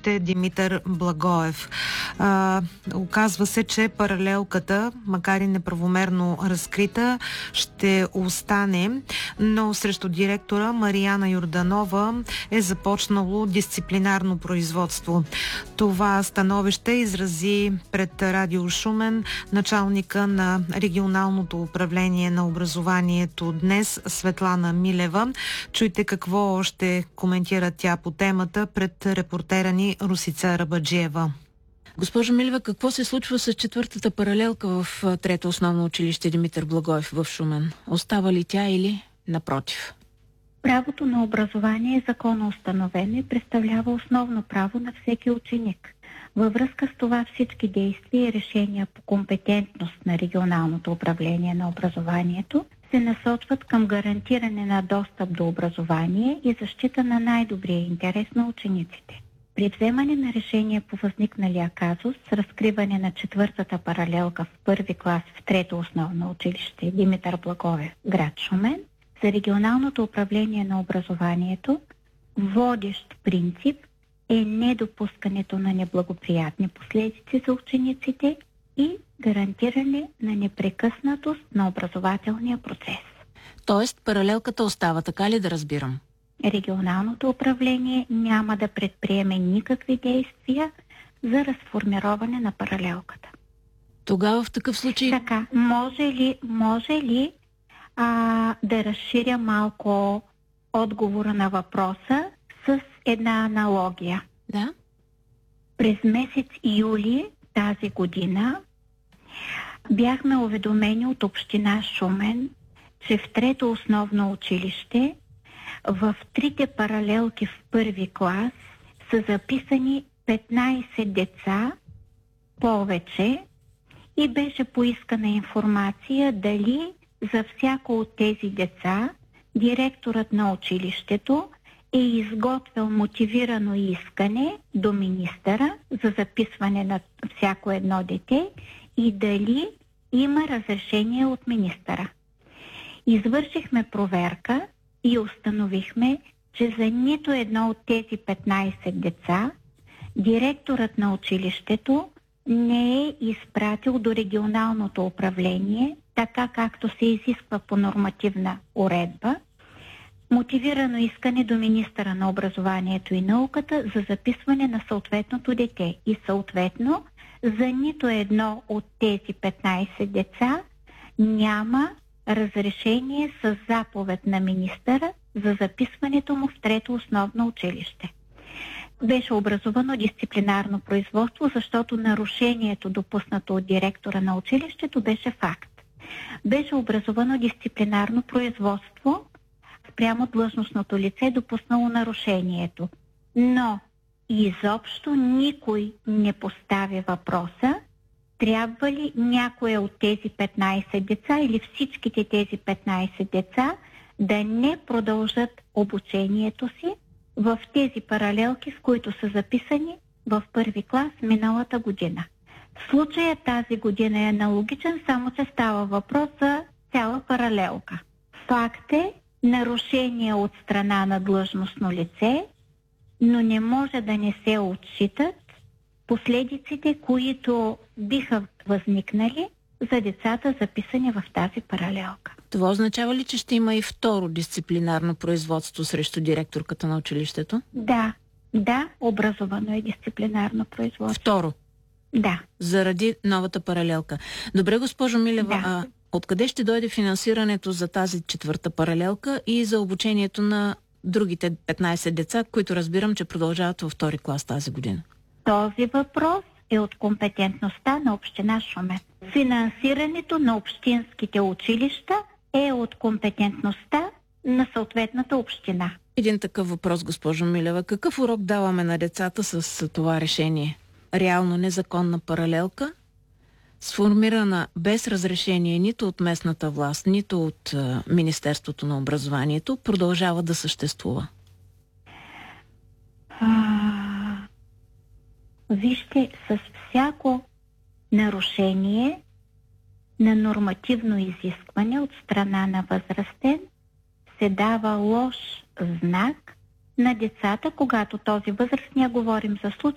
училище Димитър Благоев. Оказва се, че паралелката, макар и неправомерно разкрита, ще остане, но срещу директора Марияна Йорданова е започнало дисциплинарно производство. Това становище изрази пред Радио Шумен началника на регионалното управление на образованието днес Светлана Милева. Чуйте какво ще коментира тя по темата пред репортера ни Русица Рабаджиева. Госпожо Милева, какво се случва с четвъртата паралелка в Трето основно училище Димитър Благоев в Шумен? Остава ли тя или напротив? Правото на образование е законоустановено и представлява основно право на всеки ученик. Във връзка с това всички действия и решения по компетентност на регионалното управление на образованието се насочват към гарантиране на достъп до образование и защита на най-добрия интерес на учениците. При вземане на решение по възникналия казус с разкриване на четвъртата паралелка в първи клас в Трето основно училище Димитър Благоев, град Шумен, за регионалното управление на образованието водещ принцип е недопускането на неблагоприятни последици за учениците и гарантиране на непрекъснатост на образователния процес. Тоест, паралелката остава, така ли да разбирам? Регионалното управление няма да предприеме никакви действия за разформироване на паралелката. Тогава в такъв случай... Така, може ли да разширя малко отговора на въпроса с една аналогия? Да. През месец юли тази година бяхме уведомени от община Шумен, че в Трето основно училище в трите паралелки в първи клас са записани 15 деца повече и беше поискана информация дали за всяко от тези деца директорът на училището е изготвил мотивирано искане до министъра за записване на всяко едно дете и дали има разрешение от министъра. Извършихме проверка и установихме, че за нито едно от тези 15 деца директорът на училището не е изпратил до регионалното управление, така както се изисква по нормативна уредба, мотивирано искане до министъра на образованието и науката за записване на съответното дете. И съответно, за нито едно от тези 15 деца няма разрешение с заповед на министъра за записването му в Трето основно училище. Беше образувано дисциплинарно производство, защото нарушението, допуснато от директора на училището, беше факт. Беше образувано дисциплинарно производство спрямо длъжностното лице, допуснало нарушението. Но изобщо никой не поставя въпроса трябва ли някоя от тези 15 деца или всичките тези 15 деца да не продължат обучението си в тези паралелки, в които са записани в първи клас миналата година. Случаят тази година е аналогичен, само че става въпрос за цяла паралелка. Факт е нарушение от страна на длъжностно лице, но не може да не се отчитат последиците, които биха възникнали за децата, записани в тази паралелка. Това означава ли, че ще има и второ дисциплинарно производство срещу директорката на училището? Да, образовано е дисциплинарно производство. Второ? Да. Заради новата паралелка. Добре, госпожо Милева, да. Откъде ще дойде финансирането за тази четвърта паралелка и за обучението на другите 15 деца, които разбирам, че продължават във втори клас тази година? Този въпрос е от компетентността на община Шумен. Финансирането на общинските училища е от компетентността на съответната община. Един такъв въпрос, госпожо Милева. Какъв урок даваме на децата с това решение? Реално незаконна паралелка, сформирана без разрешение нито от местната власт, нито от Министерството на образованието, продължава да съществува. Вижте, с всяко нарушение на нормативно изискване от страна на възрастен се дава лош знак на децата, когато този възраст, ние говорим за случай